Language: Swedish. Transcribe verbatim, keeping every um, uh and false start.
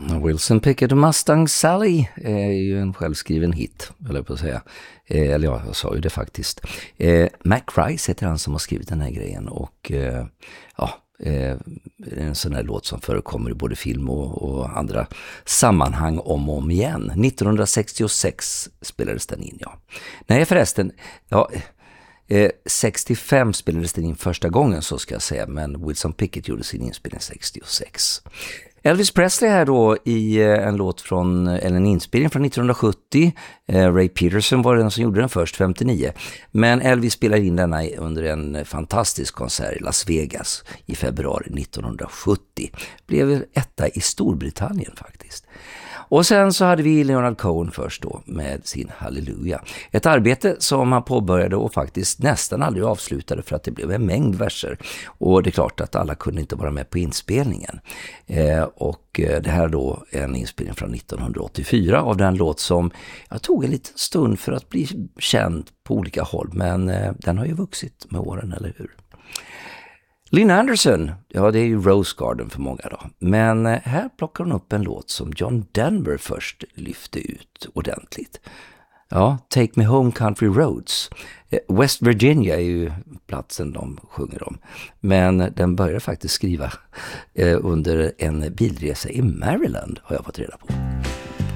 Wilson Pickett och Mustang Sally är ju en självskriven hit, eller på att säga. Eh, eller ja, jag sa ju det faktiskt. Eh, Mac Rice heter han som har skrivit den här grejen och eh, ja, eh, en sån här låt som förekommer i både film och, och andra sammanhang om och om igen. nittonhundrasextiosex spelades den in, ja. Nej förresten, ja... Eh, sextiofem spelades den in första gången, så ska jag säga, men Wilson Pickett gjorde sin inspelning sextiosex. Elvis Presley här då i eh, en låt från, eller en inspelning från nittonhundrasjuttio. eh, Ray Peterson var den som gjorde den först, femtionio. Men Elvis spelade in denna under en fantastisk konsert i Las Vegas i februari nittonhundrasjuttio. Blev etta i Storbritannien faktiskt. Och sen så hade vi Leonard Cohen först då med sin Halleluja. Ett arbete som han påbörjade och faktiskt nästan aldrig avslutade för att det blev en mängd verser. Och det är klart att alla kunde inte vara med på inspelningen. Eh, och det här är då en inspelning från nittonhundraåttiofyra av den låt som jag tog en liten stund för att bli känd på olika håll. Men eh, den har ju vuxit med åren, eller hur? Lynn Anderson, ja det är ju Rose Garden för många då. Men här plockar hon upp en låt som John Denver först lyfte ut ordentligt. Ja, Take Me Home Country Roads. West Virginia är ju platsen de sjunger om. Men den börjar faktiskt skriva under en bilresa i Maryland, har jag fått reda på.